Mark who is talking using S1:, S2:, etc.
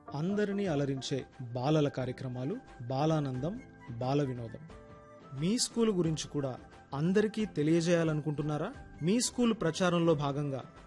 S1: అందరినీ అలరించే బాలల కార్యక్రమాలు, బాలానందం, బాల వినోదం. మీ స్కూల్ గురించి కూడా అందరికీ తెలియజేయాలనుకుంటున్నారా? మీ స్కూల్ ప్రచారంలో భాగంగా